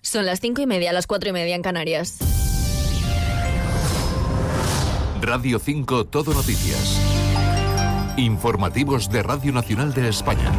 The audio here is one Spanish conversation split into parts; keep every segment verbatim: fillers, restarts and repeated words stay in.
Son las cinco y media, las cuatro y media en Canarias. Radio cinco Todo Noticias. Informativos de Radio Nacional de España.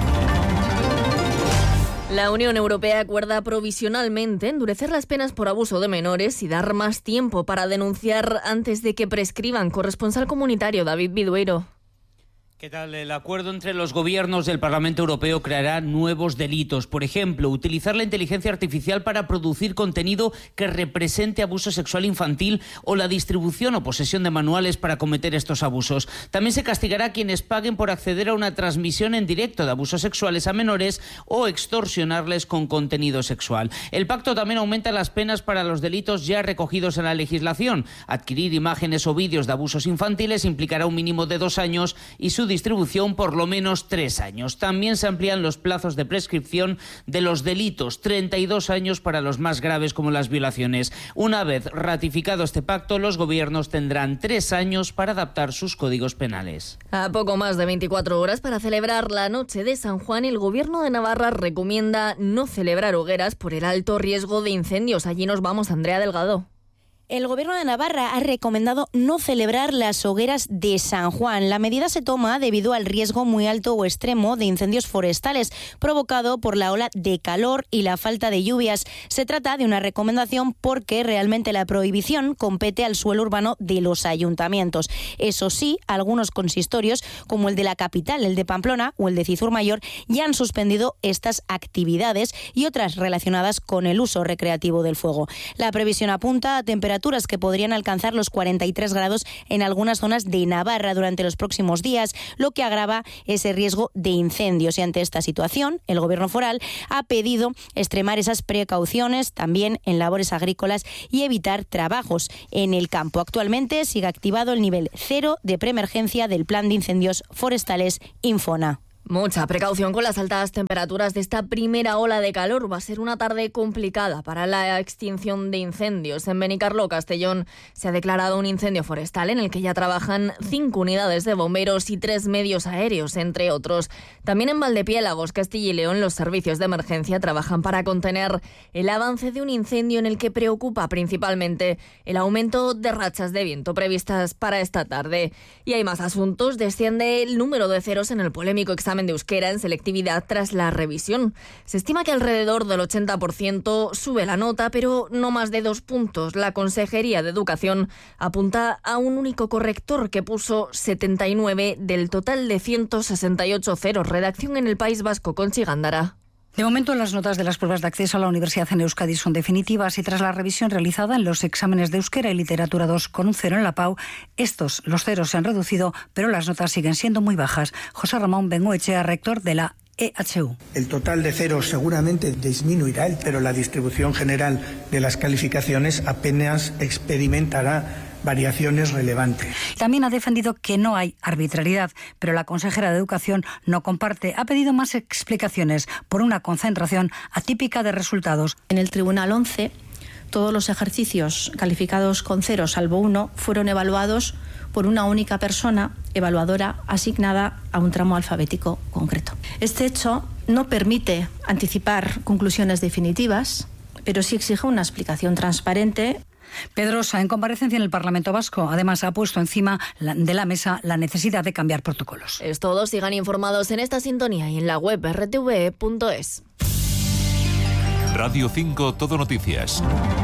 La Unión Europea acuerda provisionalmente endurecer las penas por abuso de menores y dar más tiempo para denunciar antes de que prescriban. Corresponsal comunitario David Vidueiro. ¿Qué tal? El acuerdo entre los gobiernos del Parlamento Europeo creará nuevos delitos. Por ejemplo, utilizar la inteligencia artificial para producir contenido que represente abuso sexual infantil o la distribución o posesión de manuales para cometer estos abusos. También se castigará a quienes paguen por acceder a una transmisión en directo de abusos sexuales a menores o extorsionarles con contenido sexual. El pacto también aumenta las penas para los delitos ya recogidos en la legislación. Adquirir imágenes o vídeos de abusos infantiles implicará un mínimo de dos años y su distribución por lo menos tres años. También se amplían los plazos de prescripción de los delitos, treinta y dos años para los más graves como las violaciones. Una vez ratificado este pacto, los gobiernos tendrán tres años para adaptar sus códigos penales. A poco más de veinticuatro horas para celebrar la noche de San Juan, el Gobierno de Navarra recomienda no celebrar hogueras por el alto riesgo de incendios. Allí nos vamos, Andrea Delgado. El Gobierno de Navarra ha recomendado no celebrar las hogueras de San Juan. La medida se toma debido al riesgo muy alto o extremo de incendios forestales provocado por la ola de calor y la falta de lluvias. Se trata de una recomendación porque realmente la prohibición compete al suelo urbano de los ayuntamientos. Eso sí, algunos consistorios, como el de la capital, el de Pamplona o el de Cizur Mayor, ya han suspendido estas actividades y otras relacionadas con el uso recreativo del fuego. La previsión apunta a temperaturas que podrían alcanzar los cuarenta y tres grados en algunas zonas de Navarra durante los próximos días, lo que agrava ese riesgo de incendios. Y ante esta situación, el Gobierno foral ha pedido extremar esas precauciones también en labores agrícolas y evitar trabajos en el campo. Actualmente sigue activado el nivel cero de preemergencia del Plan de Incendios Forestales Infona. Mucha precaución con las altas temperaturas de esta primera ola de calor. Va a ser una tarde complicada para la extinción de incendios. En Benicarló, Castellón, se ha declarado un incendio forestal en el que ya trabajan cinco unidades de bomberos y tres medios aéreos, entre otros. También en Valdepiélagos, Castilla y León, los servicios de emergencia trabajan para contener el avance de un incendio en el que preocupa principalmente el aumento de rachas de viento previstas para esta tarde. Y hay más asuntos. Desciende el número de ceros en el polémico examen de euskera en selectividad tras la revisión. Se estima que alrededor del ochenta por ciento sube la nota, pero no más de dos puntos. La Consejería de Educación apunta a un único corrector que puso setenta y nueve del total de ciento sesenta y ocho ceros. Redacción en el País Vasco, Conchi Gándara. De momento, las notas de las pruebas de acceso a la universidad en Euskadi son definitivas y tras la revisión realizada en los exámenes de euskera y literatura dos con un cero en la P A U, estos, los ceros, se han reducido, pero las notas siguen siendo muy bajas. José Ramón Bengoechea, rector de la E H U. El total de ceros seguramente disminuirá, pero la distribución general de las calificaciones apenas experimentará variaciones relevantes. También ha defendido que no hay arbitrariedad, pero la consejera de Educación no comparte. Ha pedido más explicaciones por una concentración atípica de resultados. En el Tribunal once, todos los ejercicios calificados con cero, salvo uno, fueron evaluados por una única persona evaluadora asignada a un tramo alfabético concreto. Este hecho no permite anticipar conclusiones definitivas, pero sí exige una explicación transparente. Pedrosa, en comparecencia en el Parlamento Vasco, además ha puesto encima de la mesa la necesidad de cambiar protocolos. Es todo, sigan informados en esta sintonía y en la web erre te ve punto es. Radio cinco Todo Noticias.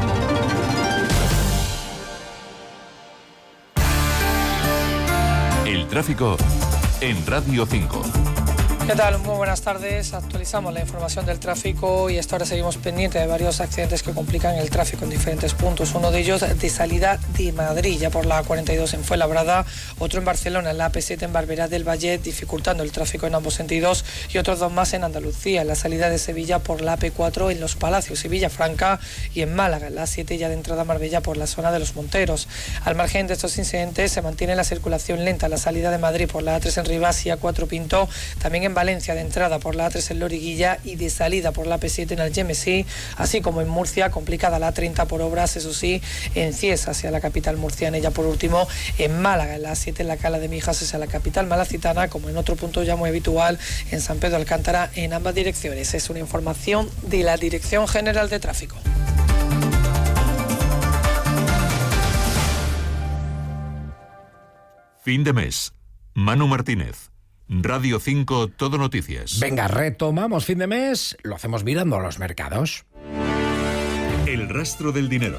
El tráfico en Radio cinco. ¿Qué tal? Muy buenas tardes. Actualizamos la información del tráfico y hasta ahora seguimos pendientes de varios accidentes que complican el tráfico en diferentes puntos. Uno de ellos de salida de Madrid, ya por la cuarenta y dos en Fuenlabrada, otro en Barcelona, en la A P siete en Barberá del Vallet, dificultando el tráfico en ambos sentidos, y otros dos más en Andalucía, en la salida de Sevilla por la A P cuatro en Los Palacios y Villafranca, y en Málaga, en la A siete ya de entrada a Marbella por la zona de Los Monteros. Al margen de estos incidentes, se mantiene la circulación lenta en la salida de Madrid por la A tres en Rivas y A cuatro Pinto, también en Valencia de entrada por la A tres en Loriguilla y de salida por la A P siete en Algemesí, así como en Murcia, complicada la A treinta por obras, eso sí, en Ciez hacia la capital murciana, y ya por último en Málaga, en la A siete en la Cala de Mijas hacia la capital malacitana, como en otro punto ya muy habitual en San Pedro Alcántara en ambas direcciones. Es una información de la Dirección General de Tráfico. Fin de mes. Manu Martínez. Radio cinco Todo Noticias. Venga, retomamos fin de mes, lo hacemos mirando a los mercados. El rastro del dinero.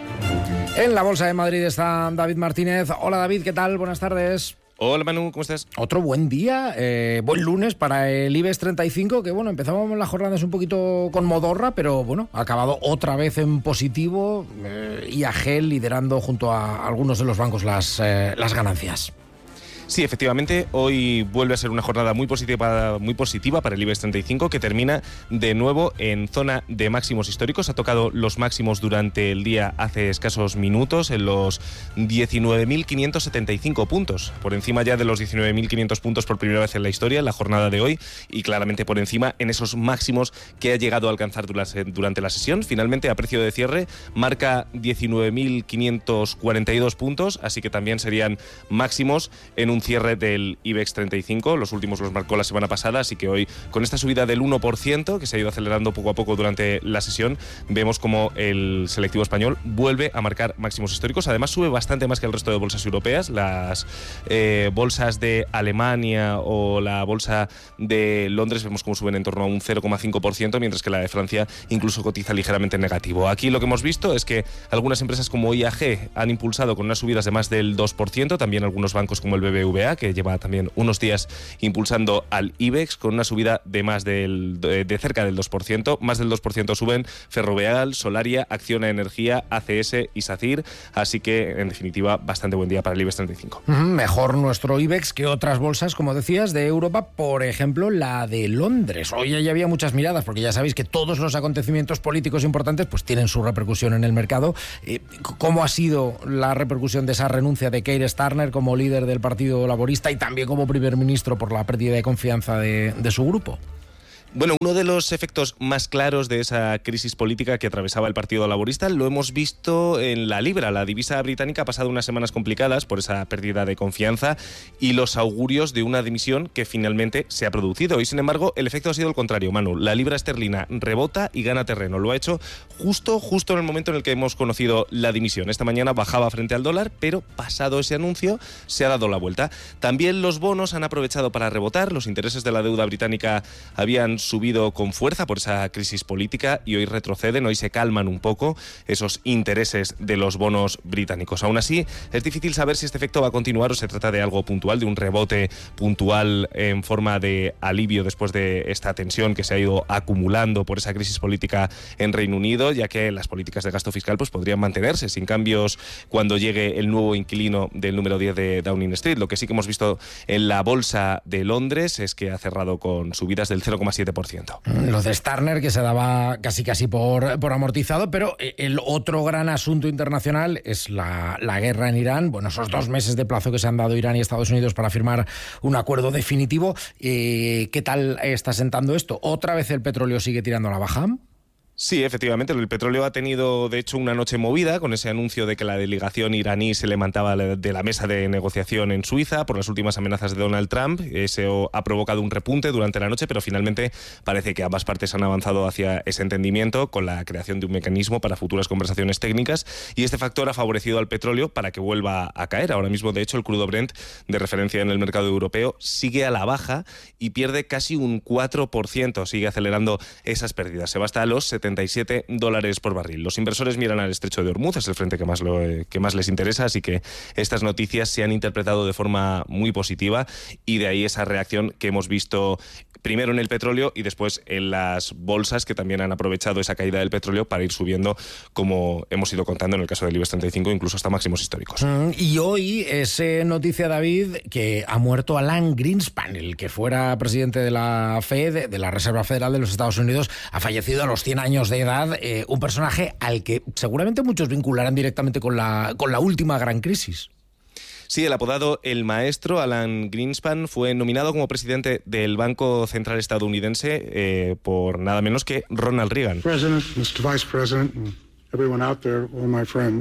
En la Bolsa de Madrid está David Martínez. Hola David, ¿qué tal? Buenas tardes. Hola Manu, ¿cómo estás? Otro buen día, eh, buen lunes para el IBEX treinta y cinco, que bueno, empezamos las jornadas un poquito con modorra, pero bueno, ha acabado otra vez en positivo, eh, I A G liderando junto a algunos de los bancos las, eh, las ganancias. Sí, efectivamente, hoy vuelve a ser una jornada muy positiva, muy positiva para el IBEX treinta y cinco, que termina de nuevo en zona de máximos históricos. Ha tocado los máximos durante el día hace escasos minutos, en los diecinueve mil quinientos setenta y cinco puntos, por encima ya de los diecinueve mil quinientos puntos por primera vez en la historia, en la jornada de hoy, y claramente por encima en esos máximos que ha llegado a alcanzar durante la sesión. Finalmente, a precio de cierre, marca diecinueve mil quinientos cuarenta y dos puntos, así que también serían máximos en un cierre del IBEX treinta y cinco, los últimos los marcó la semana pasada, así que hoy, con esta subida del uno por ciento, que se ha ido acelerando poco a poco durante la sesión, vemos como el selectivo español vuelve a marcar máximos históricos. Además, sube bastante más que el resto de bolsas europeas. Las eh, bolsas de Alemania o la bolsa de Londres vemos como suben en torno a un cero coma cinco por ciento, mientras que la de Francia incluso cotiza ligeramente en negativo. Aquí lo que hemos visto es que algunas empresas como I A G han impulsado con unas subidas de más del dos por ciento, también algunos bancos como el B B V A, que lleva también unos días impulsando al IBEX con una subida de más del de, de cerca del dos por ciento. Más del dos por ciento suben Ferrovial, Solaria, Acciona Energía, A C S y SACIR, así que en definitiva bastante buen día para el IBEX treinta y cinco. Mejor nuestro IBEX que otras bolsas, como decías, de Europa, por ejemplo la de Londres. Hoy ya había muchas miradas, porque ya sabéis que todos los acontecimientos políticos importantes pues tienen su repercusión en el mercado. ¿Cómo ha sido la repercusión de esa renuncia de Keir Starmer como líder del Partido Laborista y también como primer ministro por la pérdida de confianza de, de su grupo? Bueno, uno de los efectos más claros de esa crisis política que atravesaba el Partido Laborista lo hemos visto en la libra. La divisa británica ha pasado unas semanas complicadas por esa pérdida de confianza y los augurios de una dimisión que finalmente se ha producido. Y sin embargo, el efecto ha sido el contrario, Manu. La libra esterlina rebota y gana terreno. Lo ha hecho justo, justo en el momento en el que hemos conocido la dimisión. Esta mañana bajaba frente al dólar, pero pasado ese anuncio se ha dado la vuelta. También los bonos han aprovechado para rebotar. Los intereses de la deuda británica habían subido con fuerza por esa crisis política y hoy retroceden, hoy se calman un poco esos intereses de los bonos británicos. Aún así, es difícil saber si este efecto va a continuar o se trata de algo puntual, de un rebote puntual en forma de alivio después de esta tensión que se ha ido acumulando por esa crisis política en Reino Unido, ya que las políticas de gasto fiscal pues podrían mantenerse sin cambios cuando llegue el nuevo inquilino del número diez de Downing Street. Lo que sí que hemos visto en la bolsa de Londres es que ha cerrado con subidas del cero coma siete por ciento. Lo de Starmer, que se daba casi casi por, por amortizado, pero el otro gran asunto internacional es la, la guerra en Irán. Bueno, esos dos meses de plazo que se han dado Irán y Estados Unidos para firmar un acuerdo definitivo. Eh, ¿Qué tal está sentando esto? ¿Otra vez el petróleo sigue tirando a la baja? Sí, efectivamente, el petróleo ha tenido, de hecho, una noche movida con ese anuncio de que la delegación iraní se levantaba de la mesa de negociación en Suiza por las últimas amenazas de Donald Trump. Eso ha provocado un repunte durante la noche, pero finalmente parece que ambas partes han avanzado hacia ese entendimiento con la creación de un mecanismo para futuras conversaciones técnicas, y este factor ha favorecido al petróleo para que vuelva a caer. Ahora mismo, de hecho, el crudo Brent, de referencia en el mercado europeo, sigue a la baja y pierde casi un cuatro por ciento, sigue acelerando esas pérdidas. Se va hasta los setenta y siete dólares por barril. Los inversores miran al estrecho de Hormuz, es el frente que más, lo, que más les interesa, así que estas noticias se han interpretado de forma muy positiva y de ahí esa reacción que hemos visto primero en el petróleo y después en las bolsas, que también han aprovechado esa caída del petróleo para ir subiendo, como hemos ido contando en el caso del IBEX treinta y cinco, incluso hasta máximos históricos. Mm, y hoy es eh, noticia, David, que ha muerto Alan Greenspan, el que fuera presidente de la Fed, de la Reserva Federal de los Estados Unidos, ha fallecido a los cien años de edad, eh, un personaje al que seguramente muchos vincularán directamente con la, con la última gran crisis. Sí, el apodado El Maestro, Alan Greenspan, fue nominado como presidente del Banco Central estadounidense eh, por nada menos que Ronald Reagan. President, mister Vice President, and everyone out there, all my friends.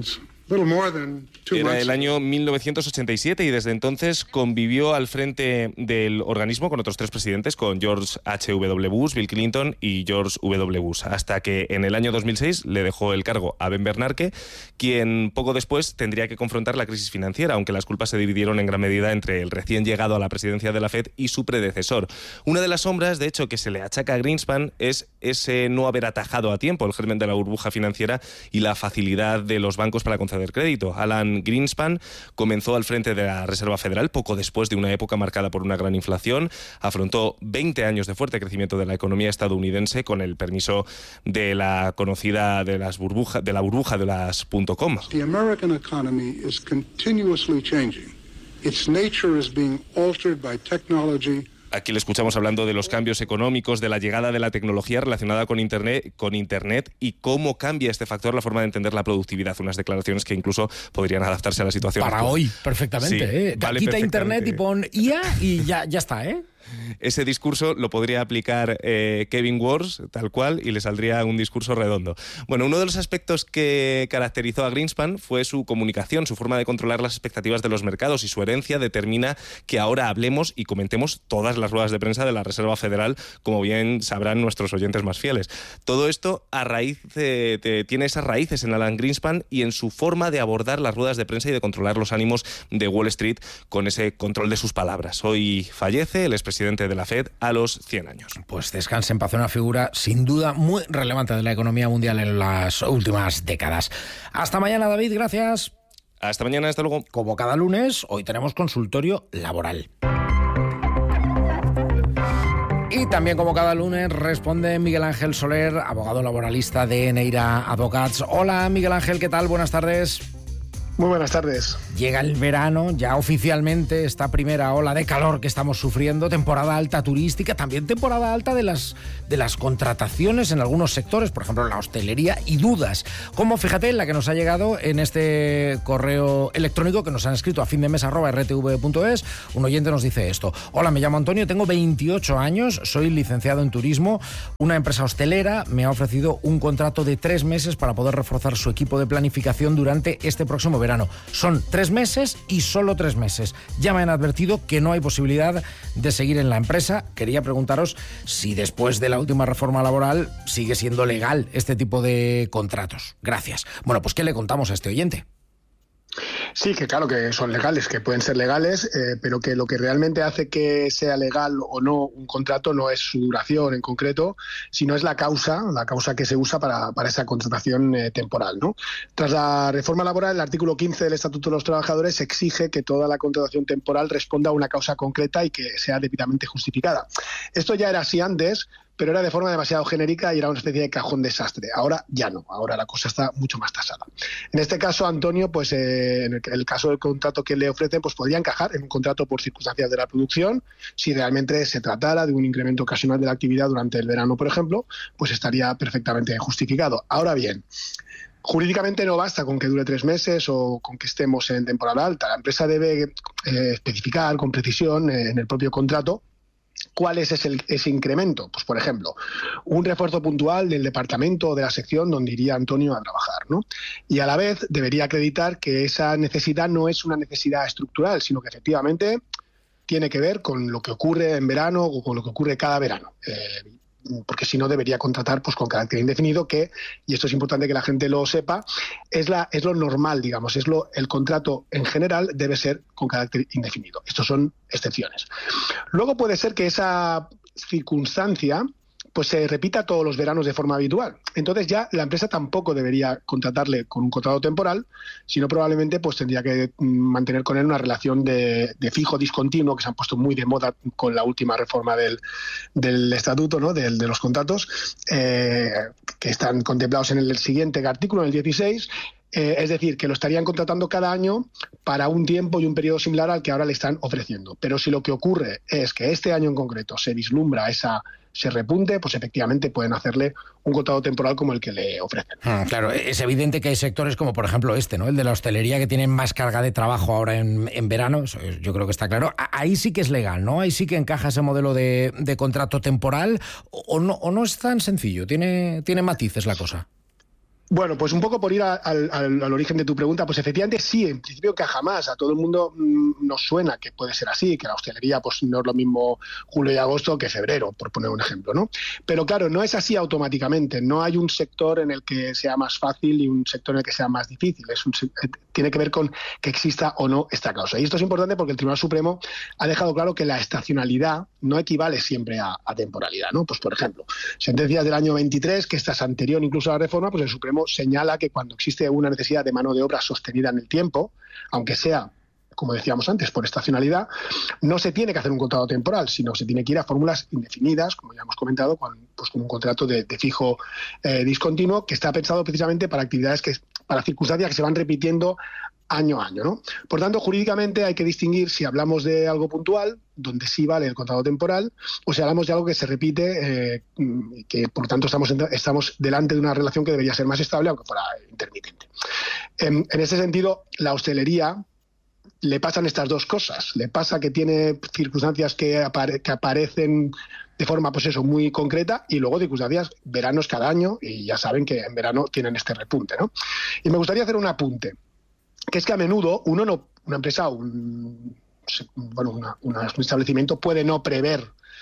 Era el año mil novecientos ochenta y siete y desde entonces convivió al frente del organismo con otros tres presidentes, con George H W Bush, Bill Clinton y George W Bush, hasta que en el año dos mil seis le dejó el cargo a Ben Bernanke, quien poco después tendría que confrontar la crisis financiera, aunque las culpas se dividieron en gran medida entre el recién llegado a la presidencia de la Fed y su predecesor. Una de las sombras, de hecho, que se le achaca a Greenspan es ese no haber atajado a tiempo el germen de la burbuja financiera y la facilidad de los bancos para conceder crédito. Alan Greenspan comenzó al frente de la Reserva Federal poco después de una época marcada por una gran inflación. Afrontó veinte años de fuerte crecimiento de la economía estadounidense con el permiso de la conocida de las burbuja, de la burbuja de las .com. The American economy is continuously changing. Its nature is being altered by technology. Aquí le escuchamos hablando de los cambios económicos, de la llegada de la tecnología relacionada con Internet, con Internet y cómo cambia este factor la forma de entender la productividad. Unas declaraciones que incluso podrían adaptarse a la situación Para actual. hoy, perfectamente. Sí, ¿eh? vale Quita perfectamente. Internet y pon I A y ya, ya está, ¿eh? Ese discurso lo podría aplicar eh, Kevin Wars, tal cual, y le saldría un discurso redondo. Bueno, uno de los aspectos que caracterizó a Greenspan fue su comunicación, su forma de controlar las expectativas de los mercados, y su herencia determina que ahora hablemos y comentemos todas las ruedas de prensa de la Reserva Federal, como bien sabrán nuestros oyentes más fieles. Todo esto a raíz de, de, tiene esas raíces en Alan Greenspan y en su forma de abordar las ruedas de prensa y de controlar los ánimos de Wall Street con ese control de sus palabras. Hoy fallece el expresidente de la Fed a los cien años. Pues descanse en paz, una figura sin duda muy relevante de la economía mundial en las últimas décadas. Hasta mañana, David, gracias. Hasta mañana, hasta luego. Como cada lunes, hoy tenemos consultorio laboral. Y también, como cada lunes, responde Miguel Ángel Soler, abogado laboralista de Neira Advocats. Hola, Miguel Ángel, ¿qué tal? Buenas tardes. Muy buenas tardes. Llega el verano, ya oficialmente esta primera ola de calor que estamos sufriendo, temporada alta turística, también temporada alta de las, de las contrataciones en algunos sectores, por ejemplo la hostelería, y dudas. Como, fíjate, la que nos ha llegado en este correo electrónico que nos han escrito a fin de mes arroba r t v punto es. Un oyente nos dice esto: hola, me llamo Antonio, tengo veintiocho años, soy licenciado en turismo. Una empresa hostelera me ha ofrecido un contrato de tres meses para poder reforzar su equipo de planificación durante este próximo verano. Verano. Son tres meses y solo tres meses. Ya me han advertido que no hay posibilidad de seguir en la empresa. Quería preguntaros si después de la última reforma laboral sigue siendo legal este tipo de contratos. Gracias. Bueno, pues ¿qué le contamos a este oyente? Sí, que claro que son legales, que pueden ser legales, eh, pero que lo que realmente hace que sea legal o no un contrato no es su duración en concreto, sino es la causa, la causa que se usa para, para esa contratación eh, temporal, ¿no? Tras la reforma laboral, el artículo quince del Estatuto de los Trabajadores exige que toda la contratación temporal responda a una causa concreta y que sea debidamente justificada. Esto ya era así antes, pero era de forma demasiado genérica y era una especie de cajón desastre. Ahora ya no, ahora la cosa está mucho más tasada. En este caso, Antonio, pues eh, en el, el caso del contrato que le ofrecen, pues podría encajar en un contrato por circunstancias de la producción. Si realmente se tratara de un incremento ocasional de la actividad durante el verano, por ejemplo, pues estaría perfectamente justificado. Ahora bien, jurídicamente no basta con que dure tres meses o con que estemos en temporada alta. La empresa debe eh, especificar con precisión eh, en el propio contrato ¿cuál es ese, ese incremento? Pues, por ejemplo, un refuerzo puntual del departamento o de la sección donde iría Antonio a trabajar, ¿no? Y a la vez debería acreditar que esa necesidad no es una necesidad estructural, sino que efectivamente tiene que ver con lo que ocurre en verano o con lo que ocurre cada verano. Eh, porque si no debería contratar pues con carácter indefinido, que, y esto es importante que la gente lo sepa, es, la, es lo normal, digamos, es lo, el contrato en general debe ser con carácter indefinido. Estos son excepciones. Luego puede ser que esa circunstancia pues se repita todos los veranos de forma habitual. Entonces ya la empresa tampoco debería contratarle con un contrato temporal, sino probablemente pues tendría que mantener con él una relación de, de fijo discontinuo, que se han puesto muy de moda con la última reforma del, del estatuto, ¿no? de, de los contratos, eh, que están contemplados en el siguiente artículo, en el dieciséis. Eh, es decir, que lo estarían contratando cada año para un tiempo y un periodo similar al que ahora le están ofreciendo. Pero si lo que ocurre es que este año en concreto se vislumbra esa se repunte, pues efectivamente pueden hacerle un contrato temporal como el que le ofrecen. Ah, claro, es evidente que hay sectores como por ejemplo este, ¿no? El de la hostelería, que tienen más carga de trabajo ahora en, en verano, eso yo creo que está claro. Ahí sí que es legal, ¿no? Ahí sí que encaja ese modelo de, de contrato temporal, o no, o no es tan sencillo, tiene, tiene matices la cosa. Bueno, pues un poco por ir a, al, al, al origen de tu pregunta, pues efectivamente sí, en principio que jamás, a todo el mundo mmm, nos suena que puede ser así, que la hostelería pues no es lo mismo julio y agosto que febrero, por poner un ejemplo, ¿no? Pero claro, no es así automáticamente, no hay un sector en el que sea más fácil y un sector en el que sea más difícil, es un, tiene que ver con que exista o no esta causa. Y esto es importante porque el Tribunal Supremo ha dejado claro que la estacionalidad no equivale siempre a, a temporalidad, ¿no? Pues por ejemplo, sentencias del año veintitrés, que esta es anterior incluso a la reforma, pues el Supremo señala que cuando existe una necesidad de mano de obra sostenida en el tiempo, aunque sea, como decíamos antes, por estacionalidad, no se tiene que hacer un contrato temporal, sino se tiene que ir a fórmulas indefinidas, como ya hemos comentado, con, pues con un contrato de, de fijo eh, discontinuo, que está pensado precisamente para actividades, que para circunstancias que se van repitiendo año a año, ¿no? Por tanto, jurídicamente hay que distinguir si hablamos de algo puntual, donde sí vale el contrato temporal, o si hablamos de algo que se repite, eh, que por tanto estamos, estamos delante de una relación que debería ser más estable, aunque fuera intermitente. En, en ese sentido, la hostelería le pasan estas dos cosas. Le pasa que tiene circunstancias que, apare que aparecen de forma, pues eso, muy concreta, y luego circunstancias, veranos cada año, y ya saben que en verano tienen este repunte, ¿no? Y me gustaría hacer un apunte, que es que a menudo uno no, una empresa, un, bueno, una, una, un establecimiento puede no prever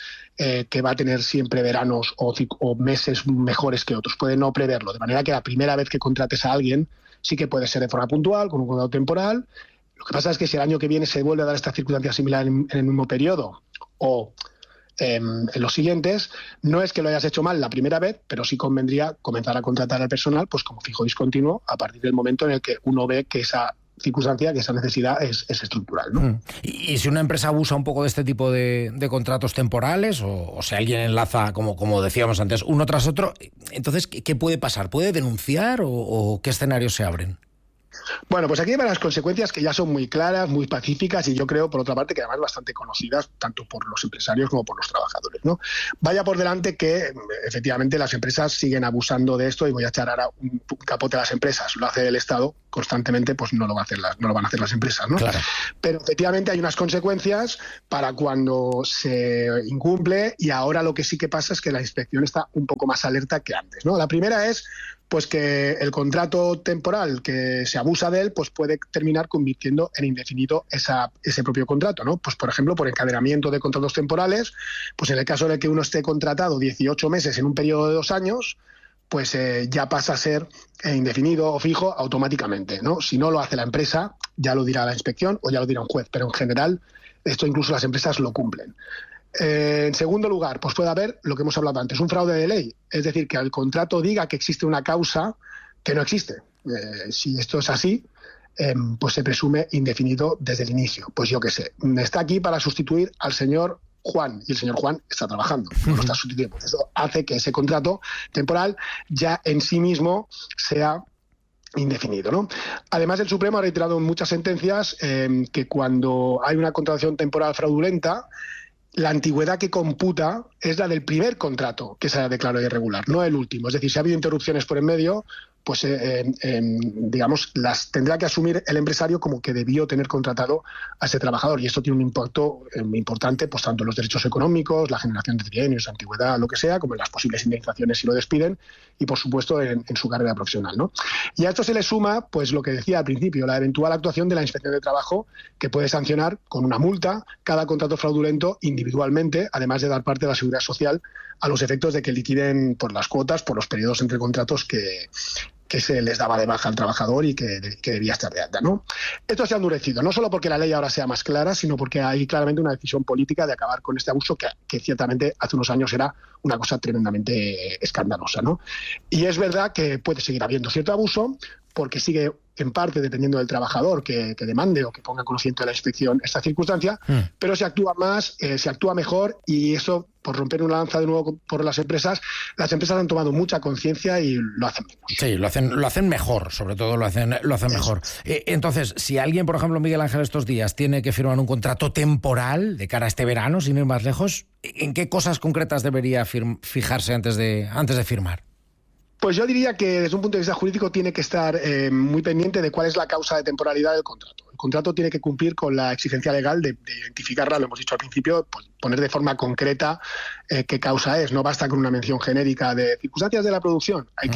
eh, que va a tener siempre veranos o, o meses mejores que otros, puede no preverlo, de manera que la primera vez que contrates a alguien sí que puede ser de forma puntual, con un contrato temporal. Lo que pasa es que si el año que viene se vuelve a dar esta circunstancia similar en, en el mismo periodo o eh, en los siguientes, no es que lo hayas hecho mal la primera vez, pero sí convendría comenzar a contratar al personal pues como fijo discontinuo a partir del momento en el que uno ve que esa circunstancia, que esa necesidad es, es estructural, ¿no? Mm. ¿Y, y si una empresa abusa un poco de este tipo de, de contratos temporales o, o si alguien enlaza, como, como decíamos antes, uno tras otro, entonces, ¿qué, qué puede pasar? ¿Puede denunciar o, o qué escenarios se abren? Bueno, pues aquí hay varias consecuencias que ya son muy claras, muy pacíficas y yo creo, por otra parte, que además bastante conocidas tanto por los empresarios como por los trabajadores, ¿no? Vaya por delante que efectivamente las empresas siguen abusando de esto y voy a echar ahora un capote a las empresas. Lo hace el Estado constantemente, pues no lo, va a hacer las, no lo van a hacer las empresas, ¿no? Claro. Pero efectivamente hay unas consecuencias para cuando se incumple y ahora lo que sí que pasa es que la inspección está un poco más alerta que antes, ¿no? La primera es pues que el contrato temporal que se abusa de él pues puede terminar convirtiendo en indefinido esa, ese propio contrato, ¿no? Pues por ejemplo, por encadenamiento de contratos temporales, pues en el caso de que uno esté contratado dieciocho meses en un periodo de dos años, pues eh, ya pasa a ser eh, indefinido o fijo automáticamente, ¿no? Si no lo hace la empresa, ya lo dirá la inspección o ya lo dirá un juez, pero en general esto incluso las empresas lo cumplen. Eh, en segundo lugar, pues puede haber lo que hemos hablado antes, un fraude de ley, es decir, que el contrato diga que existe una causa que no existe. Eh, si esto es así, eh, pues se presume indefinido desde el inicio. Pues yo qué sé, está aquí para sustituir al señor Juan y el señor Juan está trabajando, no lo está sustituyendo. Pues eso hace que ese contrato temporal ya en sí mismo sea indefinido, ¿no? Además, el Supremo ha reiterado en muchas sentencias eh, que cuando hay una contratación temporal fraudulenta, la antigüedad que computa es la del primer contrato que se haya declarado irregular, no el último. Es decir, si ha habido interrupciones por en medio, pues eh, eh, digamos, las tendrá que asumir el empresario como que debió tener contratado a ese trabajador. Y esto tiene un impacto eh, importante, pues tanto en los derechos económicos, la generación de trienios, antigüedad, lo que sea, como en las posibles indemnizaciones si lo despiden, y por supuesto en, en su carrera profesional, ¿no? Y a esto se le suma, pues lo que decía al principio, la eventual actuación de la Inspección de Trabajo, que puede sancionar con una multa cada contrato fraudulento individualmente, además de dar parte de la seguridad social a los efectos de que liquiden por las cuotas, por los periodos entre contratos que, que se les daba de baja al trabajador y que, que debía estar de alta, ¿no? Esto se ha endurecido, no solo porque la ley ahora sea más clara, sino porque hay claramente una decisión política de acabar con este abuso que, que ciertamente hace unos años era una cosa tremendamente escandalosa, ¿no? Y es verdad que puede seguir habiendo cierto abuso porque sigue en parte dependiendo del trabajador que, que demande o que ponga en conocimiento de la inspección esta circunstancia, mm. pero se actúa más, eh, se actúa mejor y eso, por romper una lanza de nuevo por las empresas, las empresas han tomado mucha conciencia y lo hacen menos. Sí, lo hacen, lo hacen mejor, sobre todo lo hacen, lo hacen mejor. Eh, entonces, si alguien, por ejemplo, Miguel Ángel, estos días tiene que firmar un contrato temporal de cara a este verano, sin ir más lejos, ¿en qué cosas concretas debería fijarse antes de, antes de firmar? Pues yo diría que desde un punto de vista jurídico tiene que estar eh, muy pendiente de cuál es la causa de temporalidad del contrato. El contrato tiene que cumplir con la exigencia legal de, de identificarla, lo hemos dicho al principio, pues poner de forma concreta eh, qué causa es. No basta con una mención genérica de circunstancias de la producción, hay uh-huh. que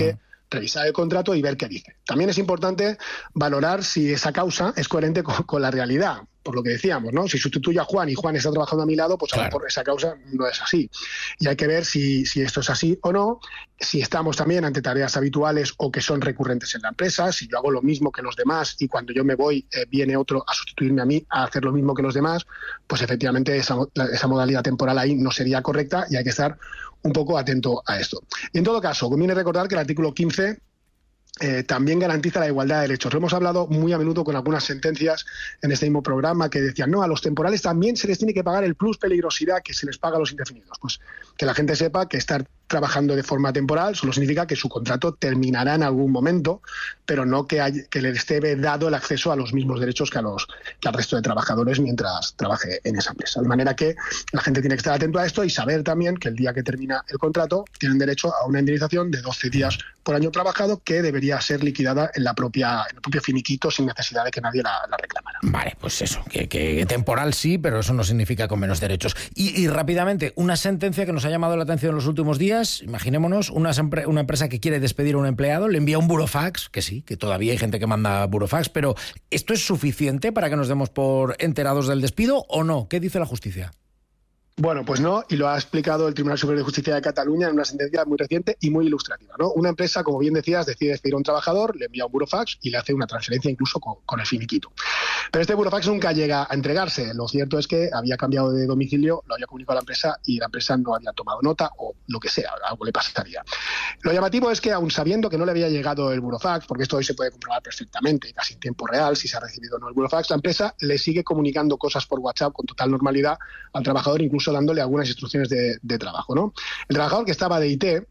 revisar el contrato y ver qué dice. También es importante valorar si esa causa es coherente con, con la realidad. Por lo que decíamos, ¿no? Si sustituyo a Juan y Juan está trabajando a mi lado, pues claro, a lo mejor esa causa no es así. Y hay que ver si, si esto es así o no, si estamos también ante tareas habituales o que son recurrentes en la empresa, si yo hago lo mismo que los demás y cuando yo me voy eh, viene otro a sustituirme a mí a hacer lo mismo que los demás, pues efectivamente esa, esa modalidad temporal ahí no sería correcta y hay que estar un poco atento a esto. Y en todo caso, conviene recordar que el artículo quince Eh, también garantiza la igualdad de derechos. Lo hemos hablado muy a menudo con algunas sentencias en este mismo programa que decían, no, a los temporales también se les tiene que pagar el plus peligrosidad que se les paga a los indefinidos. Pues que la gente sepa que estar trabajando de forma temporal solo significa que su contrato terminará en algún momento, pero no que, hay, que les esté dado el acceso a los mismos derechos que, a los, que al resto de trabajadores mientras trabaje en esa empresa. De manera que la gente tiene que estar atento a esto y saber también que el día que termina el contrato tienen derecho a una indemnización de doce días por año trabajado que debería ser liquidada en la propia en el propio finiquito sin necesidad de que nadie la, la reclamara. Vale, pues eso, que, que temporal sí, pero eso no significa con menos derechos. Y, y rápidamente, una sentencia que nos ha llamado la atención en los últimos días. Imaginémonos una, una empresa que quiere despedir a un empleado, le envía un burofax, que sí, que todavía hay gente que manda burofax, pero ¿esto es suficiente para que nos demos por enterados del despido o no? ¿Qué dice la justicia? Bueno, pues no, y lo ha explicado el Tribunal Superior de Justicia de Cataluña en una sentencia muy reciente y muy ilustrativa, ¿no? Una empresa, como bien decías, decide despedir a un trabajador, le envía un burofax y le hace una transferencia incluso con, con el finiquito. Pero este burofax nunca llega a entregarse. Lo cierto es que había cambiado de domicilio, lo había comunicado a la empresa y la empresa no había tomado nota o lo que sea, algo le pasaría. Lo llamativo es que, aun sabiendo que no le había llegado el burofax, porque esto hoy se puede comprobar perfectamente, casi en tiempo real, si se ha recibido o no el burofax, la empresa le sigue comunicando cosas por WhatsApp con total normalidad al trabajador, incluso dándole algunas instrucciones De, de trabajo, ¿no? El trabajador que estaba de I T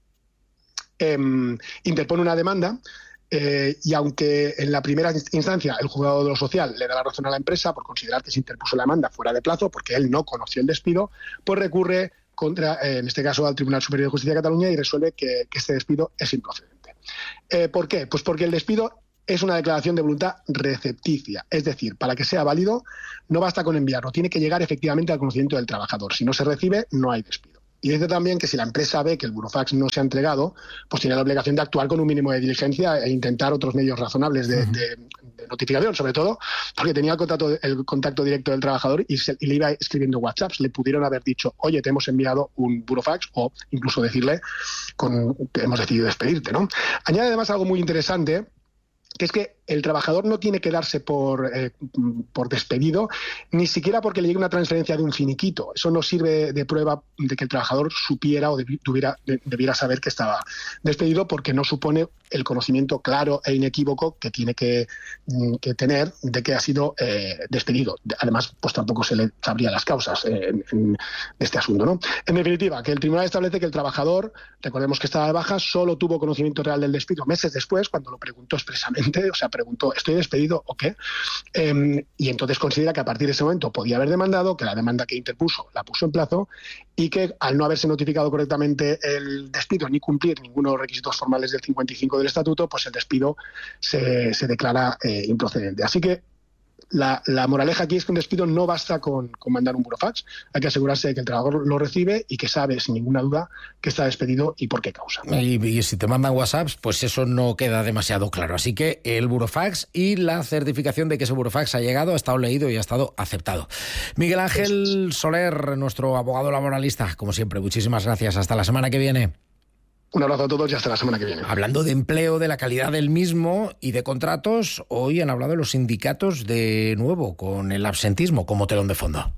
eh, interpone una demanda eh, y aunque en la primera instancia el juzgado de lo social le da la razón a la empresa por considerar que se interpuso la demanda fuera de plazo porque él no conoció el despido, pues recurre contra, eh, en este caso al Tribunal Superior de Justicia de Cataluña y resuelve que, que este despido es improcedente. Eh, ¿Por qué? Pues porque el despido es una declaración de voluntad recepticia. Es decir, para que sea válido, no basta con enviarlo, tiene que llegar efectivamente al conocimiento del trabajador. Si no se recibe, no hay despido. Y dice también que si la empresa ve que el burofax no se ha entregado, pues tiene la obligación de actuar con un mínimo de diligencia e intentar otros medios razonables de, uh-huh. de, de notificación, sobre todo porque tenía el contacto, el contacto directo del trabajador y, se, y le iba escribiendo WhatsApps. Le pudieron haber dicho, oye, te hemos enviado un burofax, o incluso decirle con, que hemos decidido despedirte, ¿no? Añade además algo muy interesante, que es que el trabajador no tiene que darse por, eh, por despedido, ni siquiera porque le llegue una transferencia de un finiquito. Eso no sirve de prueba de que el trabajador supiera o debiera, debiera saber que estaba despedido, porque no supone el conocimiento claro e inequívoco que tiene que, que tener de que ha sido eh, despedido. Además, pues tampoco se le sabría las causas eh, en, en este asunto, ¿no? En definitiva, que el tribunal establece que el trabajador, recordemos que estaba de baja, solo tuvo conocimiento real del despido meses después, cuando lo preguntó expresamente, o sea, preguntó, ¿estoy despedido o qué? Eh, y entonces considera que a partir de ese momento podía haber demandado, que la demanda que interpuso la puso en plazo y que al no haberse notificado correctamente el despido ni cumplir ninguno de los requisitos formales del cincuenta y cinco del estatuto, pues el despido se, se declara eh, improcedente. Así que La, la moraleja aquí es que un despido no basta con, con mandar un burofax, hay que asegurarse de que el trabajador lo recibe y que sabe sin ninguna duda que está despedido y por qué causa. Y, y si te mandan WhatsApps, pues eso no queda demasiado claro. Así que el burofax y la certificación de que ese burofax ha llegado, ha estado leído y ha estado aceptado. Miguel Ángel Soler, nuestro abogado laboralista, como siempre, muchísimas gracias. Hasta la semana que viene. Un abrazo a todos y hasta la semana que viene. Hablando de empleo, de la calidad del mismo y de contratos, hoy han hablado los sindicatos de nuevo con el absentismo como telón de fondo.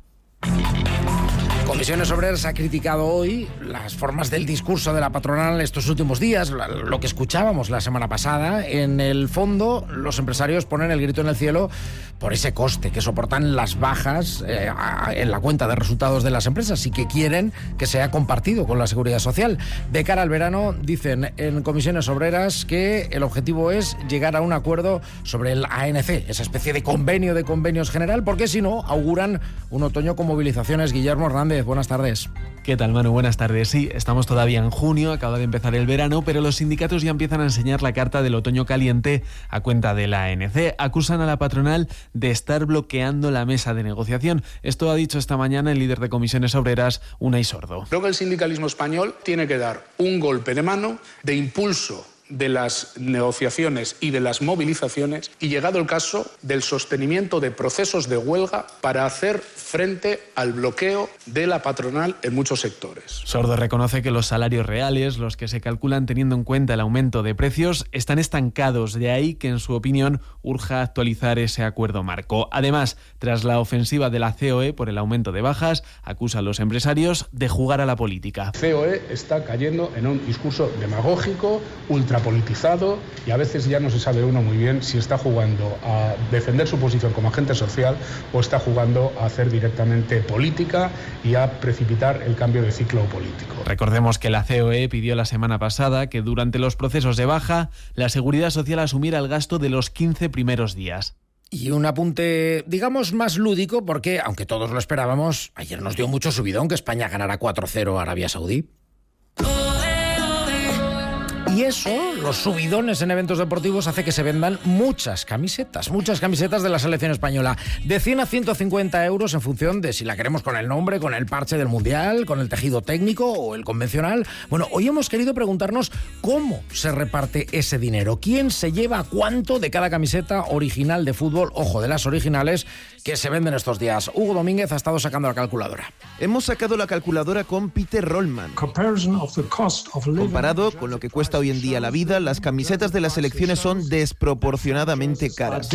Comisiones Obreras ha criticado hoy las formas del discurso de la patronal estos últimos días, lo que escuchábamos la semana pasada. En el fondo, los empresarios ponen el grito en el cielo por ese coste que soportan las bajas eh, en la cuenta de resultados de las empresas y que quieren que sea compartido con la Seguridad Social. De cara al verano, dicen en Comisiones Obreras que el objetivo es llegar a un acuerdo sobre el A N C, esa especie de convenio de convenios general, porque si no, auguran un otoño con movilizaciones. Guillermo Hernández, buenas tardes. ¿Qué tal, Manu? Buenas tardes. Sí, estamos todavía en junio, acaba de empezar el verano, pero los sindicatos ya empiezan a enseñar la carta del otoño caliente a cuenta de la A N C. Acusan a la patronal de estar bloqueando la mesa de negociación. Esto ha dicho esta mañana el líder de Comisiones Obreras, Unai Sordo. Creo que el sindicalismo español tiene que dar un golpe de mano de impulso de las negociaciones y de las movilizaciones y, llegado el caso, del sostenimiento de procesos de huelga para hacer frente al bloqueo de la patronal en muchos sectores. Sordo reconoce que los salarios reales, los que se calculan teniendo en cuenta el aumento de precios, están estancados, de ahí que en su opinión urja actualizar ese acuerdo marco. Además, tras la ofensiva de la C O E por el aumento de bajas, acusa a los empresarios de jugar a la política. La C O E está cayendo en un discurso demagógico, ultrapolitizado, y a veces ya no se sabe uno muy bien si está jugando a defender su posición como agente social o está jugando a hacer directamente política y a precipitar el cambio de ciclo político. Recordemos que la C O E pidió la semana pasada que durante los procesos de baja la Seguridad Social asumiera el gasto de los quince primeros días. Y un apunte, digamos, más lúdico, porque, aunque todos lo esperábamos, ayer nos dio mucho subidón que España ganara cuatro cero a Arabia Saudí. Y eso, los subidones en eventos deportivos, hace que se vendan muchas camisetas, muchas camisetas de la selección española, de cien a ciento cincuenta euros en función de si la queremos con el nombre, con el parche del Mundial, con el tejido técnico o el convencional. Bueno, hoy hemos querido preguntarnos cómo se reparte ese dinero, quién se lleva cuánto de cada camiseta original de fútbol, ojo, de las originales, que se venden estos días. Hugo Domínguez ha estado sacando la calculadora. Hemos sacado la calculadora con Peter Rollman. Comparado con lo que cuesta hoy en día la vida, las camisetas de las selecciones son desproporcionadamente caras.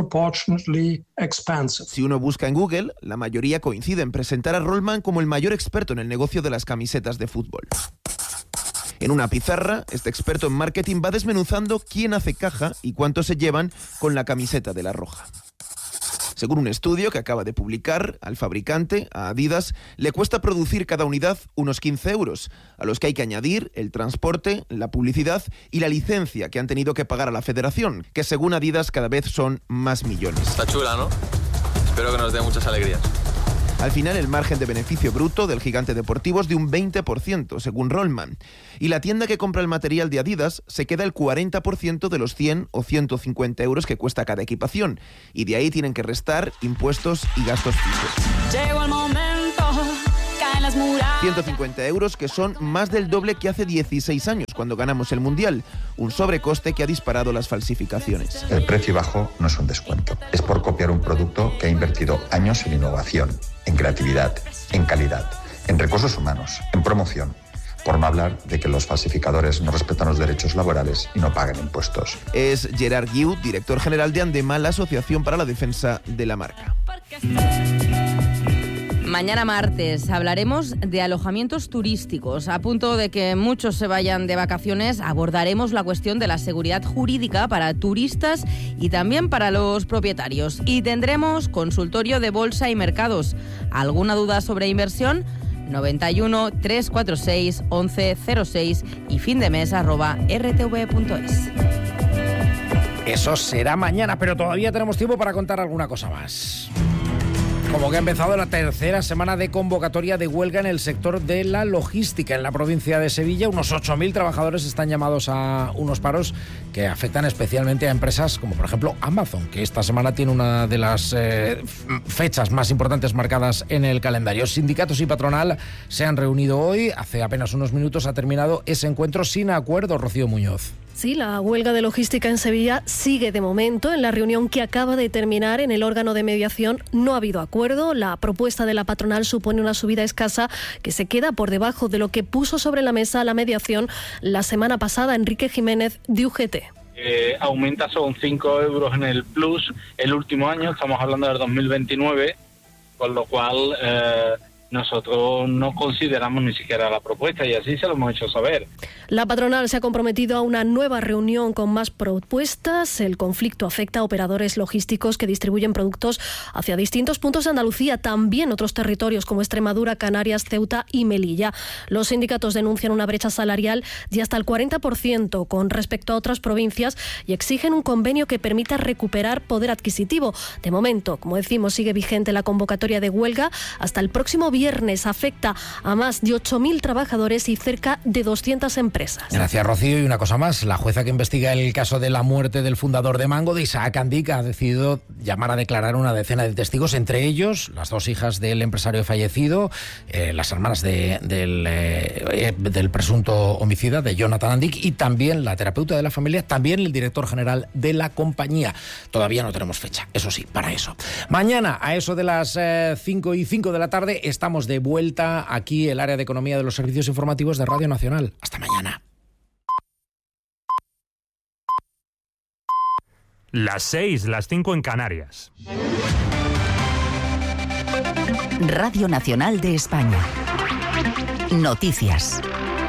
Si uno busca en Google, la mayoría coincide en presentar a Rollman como el mayor experto en el negocio de las camisetas de fútbol. En una pizarra, este experto en marketing va desmenuzando quién hace caja y cuánto se llevan con la camiseta de la Roja. Según un estudio que acaba de publicar, al fabricante, a Adidas, le cuesta producir cada unidad unos quince euros, a los que hay que añadir el transporte, la publicidad y la licencia que han tenido que pagar a la federación, que según Adidas cada vez son más millones. Está chula, ¿no? Espero que nos dé muchas alegrías. Al final, el margen de beneficio bruto del gigante deportivo es de un veinte por ciento, según Rollman. Y la tienda que compra el material de Adidas se queda el cuarenta por ciento de los cien o ciento cincuenta euros que cuesta cada equipación. Y de ahí tienen que restar impuestos y gastos fijos. Llegó el momento, caen las murallas. ciento cincuenta euros que son más del doble que hace dieciséis años, cuando ganamos el Mundial. Un sobrecoste que ha disparado las falsificaciones. El precio bajo no es un descuento. Es por copiar un producto que ha invertido años en innovación, en creatividad, en calidad, en recursos humanos, en promoción. Por no hablar de que los falsificadores no respetan los derechos laborales y no pagan impuestos. Es Gerard Guiu, director general de Andema, la Asociación para la Defensa de la Marca. Mañana martes hablaremos de alojamientos turísticos. A punto de que muchos se vayan de vacaciones, abordaremos la cuestión de la seguridad jurídica para turistas y también para los propietarios. Y tendremos consultorio de bolsa y mercados. ¿Alguna duda sobre inversión? noventa y uno, trescientos cuarenta y seis, once cero seis y fin de mes arroba r t v punto es. Eso será mañana, pero todavía tenemos tiempo para contar alguna cosa más. Como que ha empezado la tercera semana de convocatoria de huelga en el sector de la logística en la provincia de Sevilla. Unos ocho mil trabajadores están llamados a unos paros que afectan especialmente a empresas como, por ejemplo, Amazon, que esta semana tiene una de las eh, fechas más importantes marcadas en el calendario. Sindicatos y patronal se han reunido hoy. Hace apenas unos minutos ha terminado ese encuentro sin acuerdo. Rocío Muñoz. Sí, la huelga de logística en Sevilla sigue de momento. En la reunión que acaba de terminar en el órgano de mediación no ha habido acuerdo. La propuesta de la patronal supone una subida escasa que se queda por debajo de lo que puso sobre la mesa la mediación la semana pasada Enrique Jiménez de U G T. Eh, aumenta son cinco euros en el plus el último año, estamos hablando del dos mil veintinueve, con lo cual eh, nosotros no consideramos ni siquiera la propuesta y así se lo hemos hecho saber. La patronal se ha comprometido a una nueva reunión con más propuestas. El conflicto afecta a operadores logísticos que distribuyen productos hacia distintos puntos de Andalucía, también otros territorios como Extremadura, Canarias, Ceuta y Melilla. Los sindicatos denuncian una brecha salarial de hasta el cuarenta por ciento con respecto a otras provincias y exigen un convenio que permita recuperar poder adquisitivo. De momento, como decimos, sigue vigente la convocatoria de huelga hasta el próximo viernes viernes. Afecta a más de ocho mil trabajadores y cerca de doscientas empresas. Gracias, Rocío. Y una cosa más, la jueza que investiga el caso de la muerte del fundador de Mango, de Isaac Andica, ha decidido llamar a declarar una decena de testigos, entre ellos las dos hijas del empresario fallecido, eh, las hermanas de, del, eh, del presunto homicida de Jonathan Andic, y también la terapeuta de la familia, también el director general de la compañía. Todavía no tenemos fecha, eso sí, para eso. Mañana, a eso de las eh, cinco y cinco de la tarde, estamos de vuelta aquí, el área de economía de los servicios informativos de Radio Nacional. Hasta mañana. Las seis, las cinco en Canarias. Radio Nacional de España. Noticias.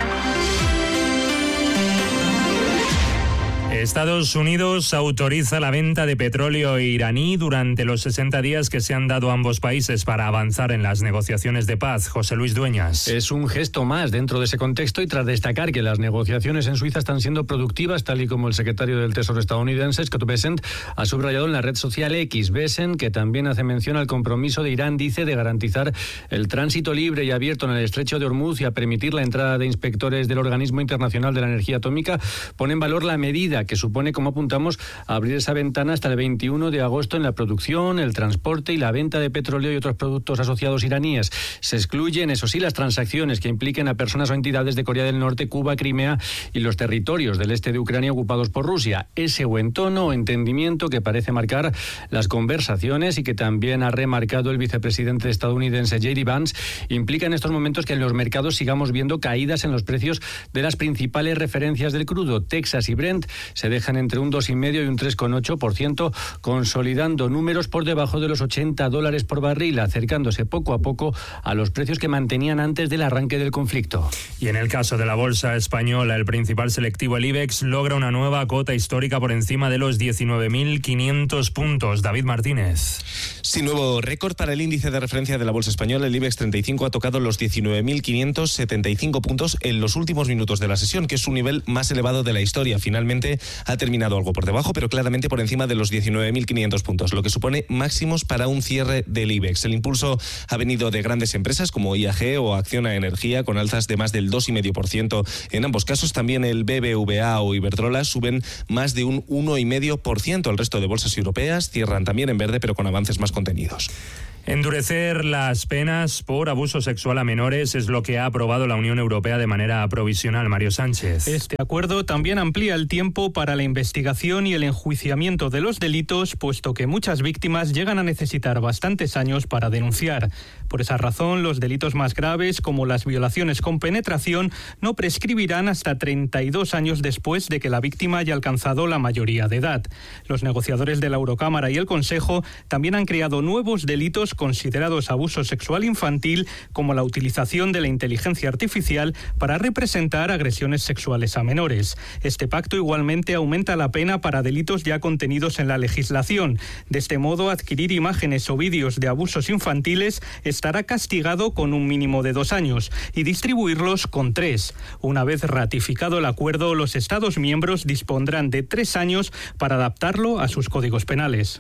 Estados Unidos autoriza la venta de petróleo iraní durante los sesenta días que se han dado a ambos países para avanzar en las negociaciones de paz. José Luis Dueñas. Es un gesto más dentro de ese contexto y tras destacar que las negociaciones en Suiza están siendo productivas, tal y como el secretario del Tesoro estadounidense, Scott Bessent, ha subrayado en la red social X. Bessent, que también hace mención al compromiso de Irán, dice, de garantizar el tránsito libre y abierto en el estrecho de Hormuz y a permitir la entrada de inspectores del Organismo Internacional de la Energía Atómica, pone en valor la medida que supone, como apuntamos, abrir esa ventana hasta el veintiuno de agosto en la producción, el transporte y la venta de petróleo y otros productos asociados iraníes. Se excluyen, eso sí, las transacciones que impliquen a personas o entidades de Corea del Norte, Cuba, Crimea y los territorios del este de Ucrania ocupados por Rusia. Ese buen tono o entendimiento que parece marcar las conversaciones y que también ha remarcado el vicepresidente estadounidense J D Vance implica en estos momentos que en los mercados sigamos viendo caídas en los precios de las principales referencias del crudo. Texas y Brent se dejan entre un dos coma cinco y un tres coma ocho por ciento, consolidando números por debajo de los ochenta dólares por barril, acercándose poco a poco a los precios que mantenían antes del arranque del conflicto. Y en el caso de la bolsa española, el principal selectivo, el IBEX, logra una nueva cota histórica por encima de los diecinueve mil quinientos puntos. David Martínez. Sí, nuevo récord para el índice de referencia de la bolsa española. El IBEX treinta y cinco ha tocado los diecinueve mil quinientos setenta y cinco puntos en los últimos minutos de la sesión, que es su nivel más elevado de la historia. Finalmente ha terminado algo por debajo, pero claramente por encima de los diecinueve mil quinientos puntos, lo que supone máximos para un cierre del IBEX. El impulso ha venido de grandes empresas como I A G o Acciona Energía, con alzas de más del dos coma cinco por ciento en ambos casos. También el B B V A o Iberdrola suben más de un uno coma cinco por ciento. El resto de bolsas europeas cierran también en verde, pero con avances más contenidos. Endurecer las penas por abuso sexual a menores es lo que ha aprobado la Unión Europea de manera provisional. Mario Sánchez. Este acuerdo también amplía el tiempo para la investigación y el enjuiciamiento de los delitos, puesto que muchas víctimas llegan a necesitar bastantes años para denunciar. Por esa razón, los delitos más graves, como las violaciones con penetración, no prescribirán hasta treinta y dos años después de que la víctima haya alcanzado la mayoría de edad. Los negociadores de la Eurocámara y el Consejo también han creado nuevos delitos considerados abuso sexual infantil, como la utilización de la inteligencia artificial para representar agresiones sexuales a menores. Este pacto igualmente aumenta la pena para delitos ya contenidos en la legislación. De este modo, adquirir imágenes o vídeos de abusos infantiles estará castigado con un mínimo de dos años y distribuirlos con tres. Una vez ratificado el acuerdo, los Estados miembros dispondrán de tres años para adaptarlo a sus códigos penales.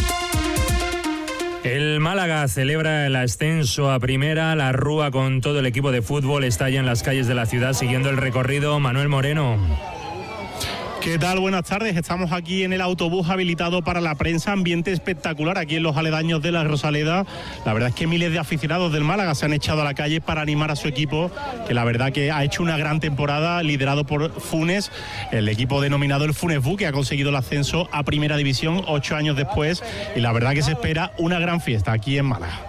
El Málaga celebra el ascenso a primera. La Rúa, con todo el equipo de fútbol, está ya en las calles de la ciudad siguiendo el recorrido. Manuel Moreno. ¿Qué tal? Buenas tardes. Estamos aquí en el autobús habilitado para la prensa. Ambiente espectacular aquí en los aledaños de la Rosaleda. La verdad es que miles de aficionados del Málaga se han echado a la calle para animar a su equipo, que la verdad que ha hecho una gran temporada, liderado por Funes, el equipo denominado el Funes Bu, que ha conseguido el ascenso a Primera División ocho años después. Y la verdad que se espera una gran fiesta aquí en Málaga.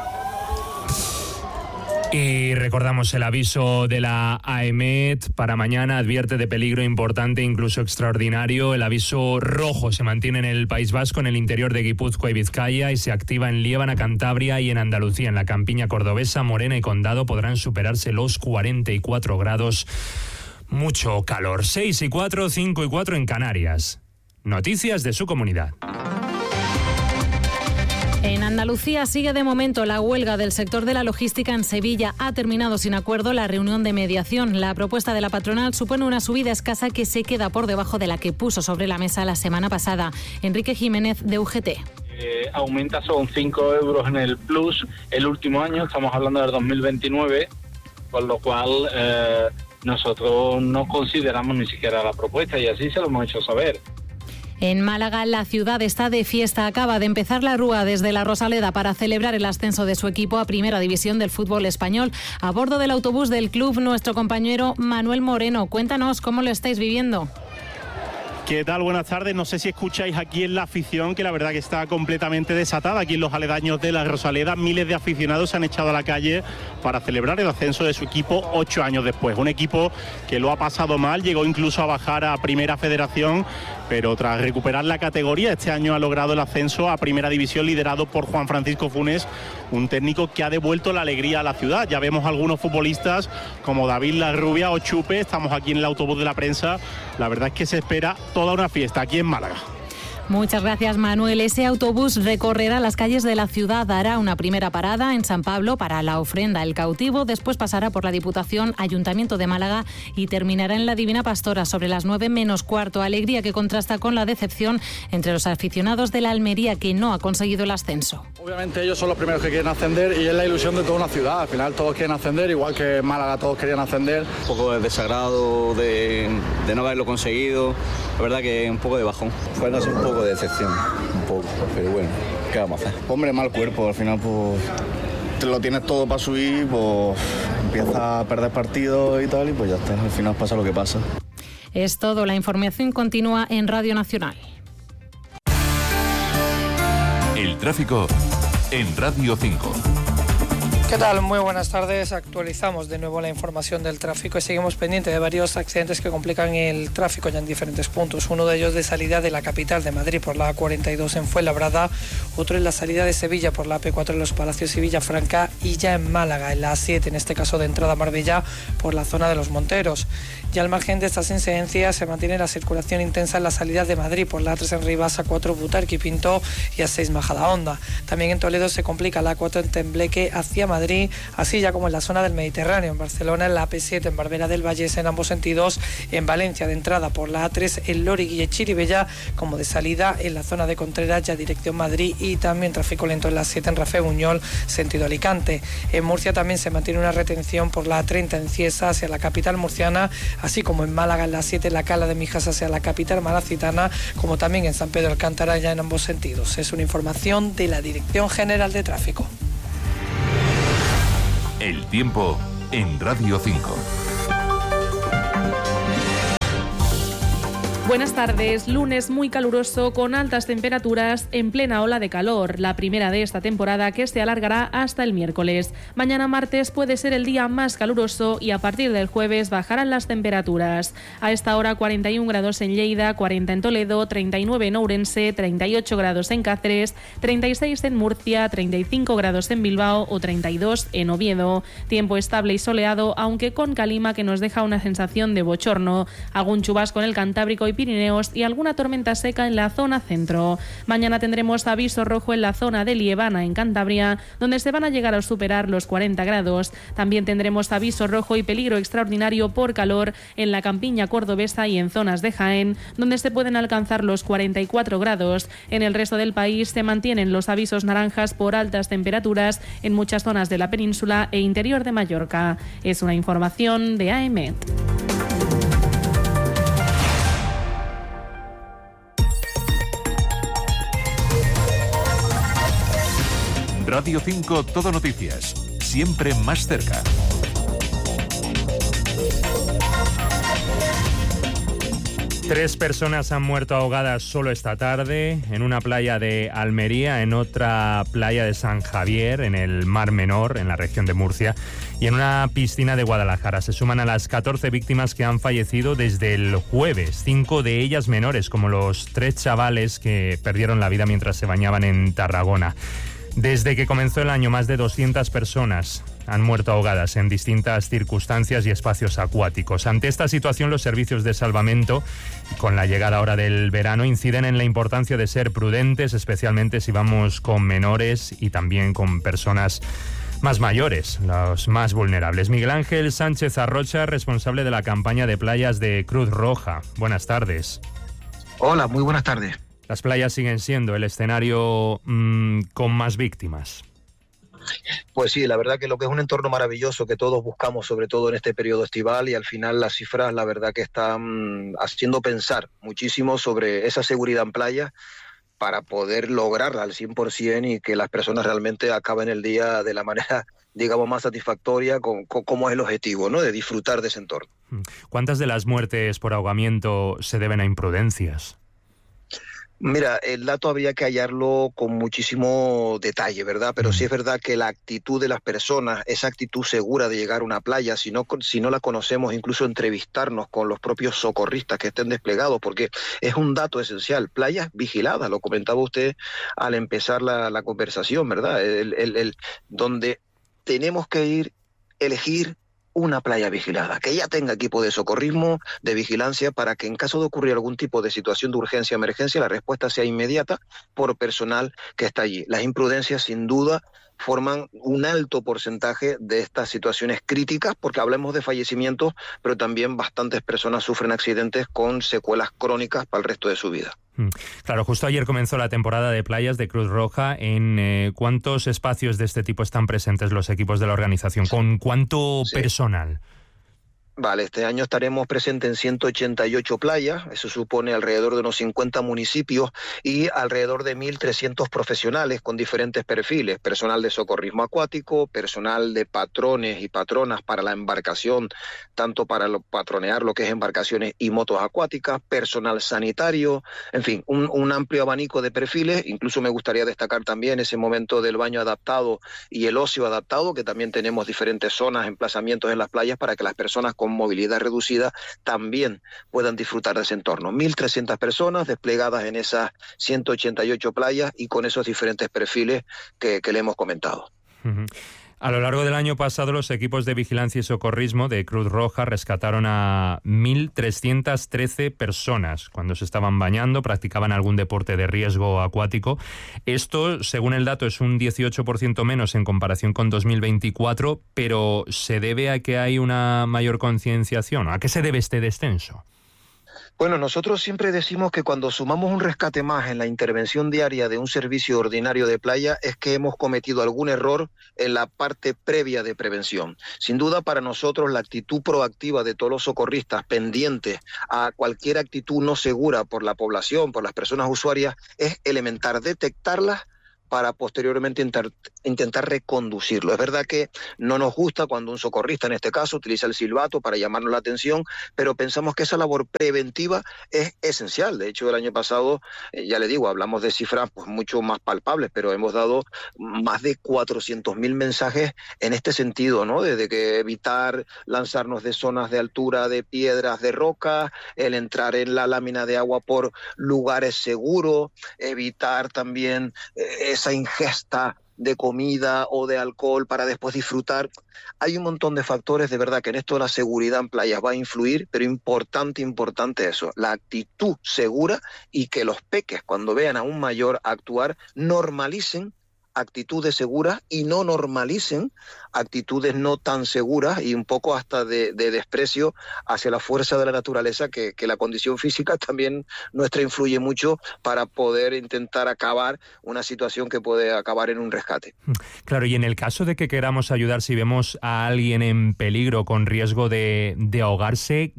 Y recordamos el aviso de la AEMET para mañana. Advierte de peligro importante, incluso extraordinario. El aviso rojo se mantiene en el País Vasco, en el interior de Guipúzcoa y Vizcaya, y se activa en Liébana, Cantabria y en Andalucía. En la campiña cordobesa, Morena y Condado podrán superarse los cuarenta y cuatro grados. Mucho calor. seis y cuatro, cinco y cuatro en Canarias. Noticias de su comunidad. En Andalucía sigue de momento la huelga del sector de la logística. En Sevilla ha terminado sin acuerdo la reunión de mediación. La propuesta de la patronal supone una subida escasa que se queda por debajo de la que puso sobre la mesa la semana pasada. Enrique Jiménez, de U G T. Eh, aumenta son cinco euros en el plus el último año, estamos hablando del dos mil veintinueve, con lo cual eh, nosotros no consideramos ni siquiera la propuesta y así se lo hemos hecho saber. En Málaga, la ciudad está de fiesta. Acaba de empezar la Rúa desde la Rosaleda para celebrar el ascenso de su equipo a Primera División del fútbol español. A bordo del autobús del club, nuestro compañero Manuel Moreno. Cuéntanos cómo lo estáis viviendo. ¿Qué tal? Buenas tardes. No sé si escucháis aquí en la afición, que la verdad que está completamente desatada aquí en los aledaños de la Rosaleda. Miles de aficionados se han echado a la calle para celebrar el ascenso de su equipo ocho años después. Un equipo que lo ha pasado mal, llegó incluso a bajar a Primera Federación, pero tras recuperar la categoría, este año ha logrado el ascenso a Primera División, liderado por Juan Francisco Funes, un técnico que ha devuelto la alegría a la ciudad. Ya vemos algunos futbolistas como David Larrubia o Chupe. Estamos aquí en el autobús de la prensa. La verdad es que se espera toda una fiesta aquí en Málaga. Muchas gracias, Manuel. Ese autobús recorrerá las calles de la ciudad, hará una primera parada en San Pablo para la ofrenda El Cautivo, después pasará por la Diputación, Ayuntamiento de Málaga y terminará en la Divina Pastora sobre las nueve menos cuarto. Alegría que contrasta con la decepción entre los aficionados de la Almería, que no ha conseguido el ascenso. Obviamente ellos son los primeros que quieren ascender y es la ilusión de toda una ciudad. Al final todos quieren ascender, igual que Málaga todos querían ascender. Un poco de desagrado de, de no haberlo conseguido, la verdad que un poco de bajón. Bueno, es un poco de decepción, un poco, pero bueno, ¿qué vamos a hacer? Hombre, mal cuerpo, al final pues te lo tienes todo para subir, pues empieza a perder partidos y tal y pues ya está, al final pasa lo que pasa. Es todo, la información continúa en Radio Nacional. El tráfico en Radio cinco. ¿Qué tal? Muy buenas tardes. Actualizamos de nuevo la información del tráfico y seguimos pendientes de varios accidentes que complican el tráfico ya en diferentes puntos. Uno de ellos de salida de la capital de Madrid por la A cuarenta y dos en Fuenlabrada, otro en la salida de Sevilla por la A P cuatro en Los Palacios y Villafranca, y ya en Málaga, en la A siete, en este caso de entrada a Marbella por la zona de Los Monteros. Ya al margen de estas incidencias se mantiene la circulación intensa en la salida de Madrid por la A tres en Rivas, A cuatro Butarque y Pinto y A seis Majadahonda. También en Toledo se complica la A cuatro en Tembleque hacia Madrid, así ya como en la zona del Mediterráneo. En Barcelona, en la A P siete en Barbera del Vallés en ambos sentidos. En Valencia, de entrada por la A tres en Loriguilla y Chirivella, como de salida en la zona de Contreras, ya dirección Madrid, y también tráfico lento en la siete en Rafe Buñol, sentido Alicante. En Murcia también se mantiene una retención por la A treinta en Cieza hacia la capital murciana, así como en Málaga en la siete en la Cala de Mijas hacia la capital malacitana, como también en San Pedro Alcántara, ya en ambos sentidos. Es una información de la Dirección General de Tráfico. El tiempo en Radio cinco. Buenas tardes. Lunes muy caluroso con altas temperaturas en plena ola de calor, la primera de esta temporada, que se alargará hasta el miércoles. Mañana martes puede ser el día más caluroso y a partir del jueves bajarán las temperaturas. A esta hora cuarenta y un grados en Lleida, cuarenta en Toledo, treinta y nueve en Ourense, treinta y ocho grados en Cáceres, treinta y seis en Murcia, treinta y cinco grados en Bilbao o treinta y dos en Oviedo. Tiempo estable y soleado, aunque con calima que nos deja una sensación de bochorno. Algún chubasco en el Cantábrico y Pirineos y alguna tormenta seca en la zona centro. Mañana tendremos aviso rojo en la zona de Liebana, en Cantabria, donde se van a llegar a superar los cuarenta grados. También tendremos aviso rojo y peligro extraordinario por calor en la campiña cordobesa y en zonas de Jaén, donde se pueden alcanzar los cuarenta y cuatro grados. En el resto del país se mantienen los avisos naranjas por altas temperaturas en muchas zonas de la península e interior de Mallorca. Es una información de A E M E T. Radio cinco Todo Noticias, siempre más cerca. Tres personas han muerto ahogadas solo esta tarde, en una playa de Almería, en otra playa de San Javier, en el Mar Menor, en la región de Murcia, y en una piscina de Guadalajara. Se suman a las catorce víctimas que han fallecido desde el jueves, cinco de ellas menores, como los tres chavales que perdieron la vida mientras se bañaban en Tarragona. Desde que comenzó el año, más de doscientas personas han muerto ahogadas en distintas circunstancias y espacios acuáticos. Ante esta situación, los servicios de salvamento, con la llegada ahora del verano, inciden en la importancia de ser prudentes, especialmente si vamos con menores y también con personas más mayores, los más vulnerables. Miguel Ángel Sánchez Arrocha, responsable de la campaña de playas de Cruz Roja. Buenas tardes. Hola, muy buenas tardes. Las playas siguen siendo el escenario mmm, con más víctimas. Pues sí, la verdad que lo que es un entorno maravilloso que todos buscamos, sobre todo en este periodo estival, y al final las cifras, la verdad que están haciendo pensar muchísimo sobre esa seguridad en playa para poder lograrla al cien por ciento y que las personas realmente acaben el día de la manera, digamos, más satisfactoria, con, con, como es el objetivo, ¿no?, de disfrutar de ese entorno. ¿Cuántas de las muertes por ahogamiento se deben a imprudencias? Mira, el dato habría que hallarlo con muchísimo detalle, ¿verdad? Pero sí es verdad que la actitud de las personas, esa actitud segura de llegar a una playa, si no, si no la conocemos, incluso entrevistarnos con los propios socorristas que estén desplegados, porque es un dato esencial. Playas vigiladas, lo comentaba usted al empezar la, la conversación, ¿verdad? El, el, el, donde tenemos que ir, elegir una playa vigilada, que ya tenga equipo de socorrismo, de vigilancia, para que en caso de ocurrir algún tipo de situación de urgencia o emergencia, la respuesta sea inmediata por personal que está allí. Las imprudencias, sin duda, forman un alto porcentaje de estas situaciones críticas, porque hablemos de fallecimientos, pero también bastantes personas sufren accidentes con secuelas crónicas para el resto de su vida. Claro, justo ayer comenzó la temporada de playas de Cruz Roja. ¿En eh, cuántos espacios de este tipo están presentes los equipos de la organización? ¿Con cuánto sí. personal? Vale, este año estaremos presentes en ciento ochenta y ocho playas, eso supone alrededor de unos cincuenta municipios y alrededor de mil trescientos profesionales con diferentes perfiles, personal de socorrismo acuático, personal de patrones y patronas para la embarcación, tanto para lo, patronear lo que es embarcaciones y motos acuáticas, personal sanitario, en fin, un, un amplio abanico de perfiles. Incluso me gustaría destacar también ese momento del baño adaptado y el ocio adaptado, que también tenemos diferentes zonas, emplazamientos en las playas para que las personas con movilidad reducida también puedan disfrutar de ese entorno. mil trescientas personas desplegadas en esas ciento ochenta y ocho playas y con esos diferentes perfiles que, que le hemos comentado. Uh-huh. A lo largo del año pasado, los equipos de vigilancia y socorrismo de Cruz Roja rescataron a mil trescientas trece personas cuando se estaban bañando, practicaban algún deporte de riesgo acuático. Esto, según el dato, es un dieciocho por ciento menos en comparación con dos mil veinticuatro, pero ¿se debe a que hay una mayor concienciación? ¿A qué se debe este descenso? Bueno, nosotros siempre decimos que cuando sumamos un rescate más en la intervención diaria de un servicio ordinario de playa es que hemos cometido algún error en la parte previa de prevención. Sin duda, para nosotros la actitud proactiva de todos los socorristas pendientes a cualquier actitud no segura por la población, por las personas usuarias, es elemental detectarlas para posteriormente intentar, intentar reconducirlo. Es verdad que no nos gusta cuando un socorrista, en este caso, utiliza el silbato para llamarnos la atención, pero pensamos que esa labor preventiva es esencial. De hecho, el año pasado, eh, ya le digo, hablamos de cifras pues mucho más palpables, pero hemos dado más de cuatrocientos mil mensajes en este sentido, ¿no? Desde que evitar lanzarnos de zonas de altura, de piedras, de roca, el entrar en la lámina de agua por lugares seguros, evitar también eh, esa ingesta de comida o de alcohol para después disfrutar. Hay un montón de factores, de verdad, que en esto la seguridad en playas va a influir, pero importante, importante eso, la actitud segura y que los peques, cuando vean a un mayor actuar, normalicen actitudes seguras y no normalicen actitudes no tan seguras y un poco hasta de, de desprecio hacia la fuerza de la naturaleza, que, que la condición física también nuestra influye mucho para poder intentar acabar una situación que puede acabar en un rescate. Claro, y en el caso de que queramos ayudar, si vemos a alguien en peligro con riesgo de, de ahogarse,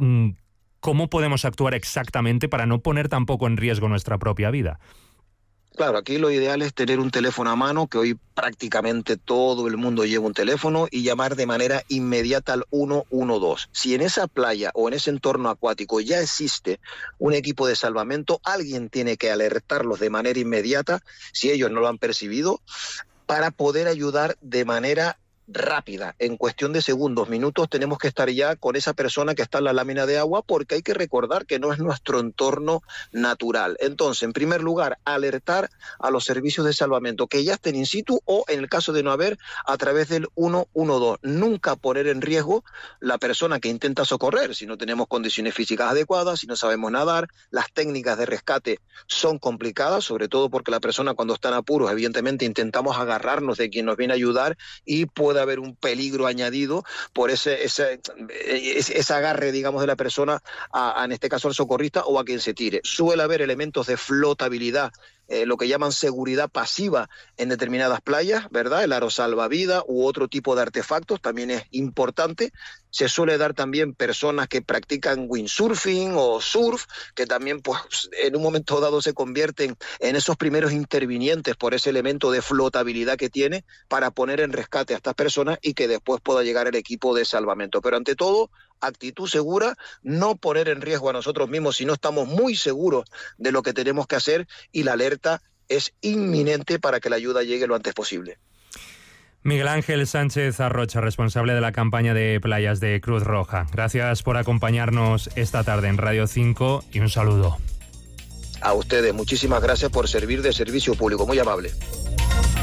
¿cómo podemos actuar exactamente para no poner tampoco en riesgo nuestra propia vida? Claro, aquí lo ideal es tener un teléfono a mano, que hoy prácticamente todo el mundo lleva un teléfono, y llamar de manera inmediata al uno uno dos. Si en esa playa o en ese entorno acuático ya existe un equipo de salvamento, alguien tiene que alertarlos de manera inmediata, si ellos no lo han percibido, para poder ayudar de manera rápida. En cuestión de segundos, minutos, tenemos que estar ya con esa persona que está en la lámina de agua, porque hay que recordar que no es nuestro entorno natural. Entonces, en primer lugar, alertar a los servicios de salvamento que ya estén in situ, o en el caso de no haber, a través del uno uno dos. Nunca poner en riesgo la persona que intenta socorrer, si no tenemos condiciones físicas adecuadas, si no sabemos nadar. Las técnicas de rescate son complicadas, sobre todo porque la persona, cuando está en apuros, evidentemente intentamos agarrarnos de quien nos viene a ayudar y pueda puede haber un peligro añadido por ese, ese, ese, ese agarre, digamos, de la persona, a, a, en este caso al socorrista o a quien se tire. Suele haber elementos de flotabilidad, Eh, lo que llaman seguridad pasiva en determinadas playas, ¿verdad? El aro salvavidas u otro tipo de artefactos también es importante. Se suele dar también personas que practican windsurfing o surf, que también pues en un momento dado se convierten en esos primeros intervinientes por ese elemento de flotabilidad que tiene para poner en rescate a estas personas y que después pueda llegar el equipo de salvamento. Pero ante todo, actitud segura, no poner en riesgo a nosotros mismos si no estamos muy seguros de lo que tenemos que hacer, y la alerta es inminente para que la ayuda llegue lo antes posible. Miguel Ángel Sánchez Arrocha, responsable de la campaña de playas de Cruz Roja. Gracias por acompañarnos esta tarde en Radio cinco y un saludo. A ustedes, muchísimas gracias por servir de servicio público, muy amable.